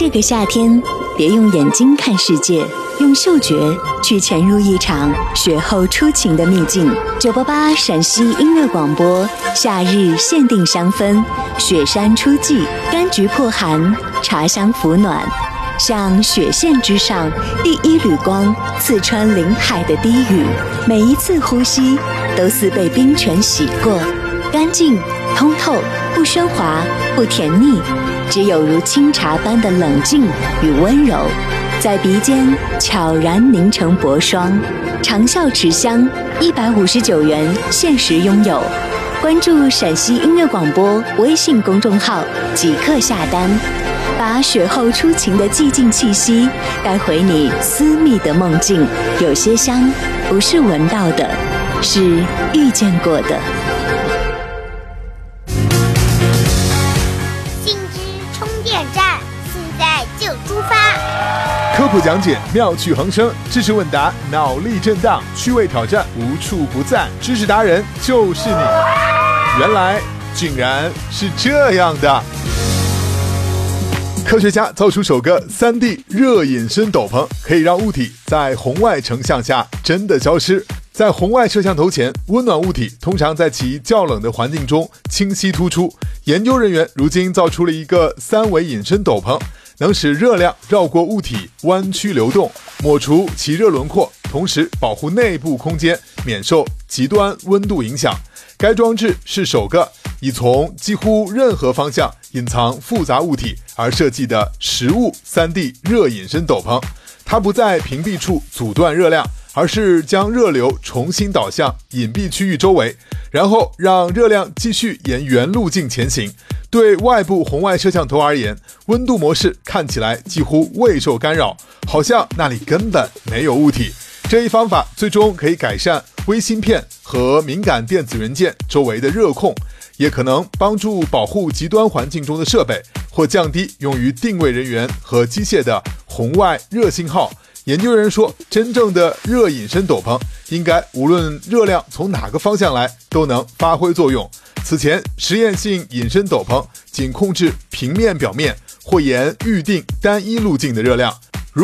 这个夏天，别用眼睛看世界，用嗅觉去潜入一场雪后初晴的秘境。988陕西音乐广播，夏日限定香氛，雪山初霁，柑橘破寒，茶香抚暖。像雪线之上第一缕光，刺穿林海的低语，每一次呼吸都似被冰泉洗过，干净通透，不喧哗，不甜腻，只有如清茶般的冷静与温柔，在鼻尖悄然凝成薄霜。长效持香，159元限时拥有。关注陕西音乐广播微信公众号即刻下单，把雪后初晴的寂静气息带回你私密的梦境。有些香不是闻到的，是遇见过的。 信之充电站，现在就出发。 科普讲解妙趣横生，知识问答脑力震荡，趣味挑战无处不在，知识达人就是你。原来竟然是这样的。科学家造出首个 3D 热隐身斗篷，可以让物体在红外成像下真的消失。在红外摄像头前，温暖物体通常在其较冷的环境中清晰突出。研究人员如今造出了一个3维隐身斗篷，能使热量绕过物体弯曲流动，抹除其热轮廓，同时保护内部空间免受极端温度影响。该装置是首个以从几乎任何方向隐藏复杂物体而设计的实物 3D 热隐身斗篷。它不在屏蔽处阻断热量，而是将热流重新导向隐蔽区域周围，然后让热量继续沿原路径前行。对外部红外摄像头而言，温度模式看起来几乎未受干扰，好像那里根本没有物体。这一方法最终可以改善微芯片和敏感电子元件周围的热控，也可能帮助保护极端环境中的设备，或降低用于定位人员和机械的红外热信号。研究人员说，真正的热隐身斗篷应该无论热量从哪个方向来都能发挥作用。此前实验性隐身斗篷仅控制平面表面或沿预定单一路径的热量，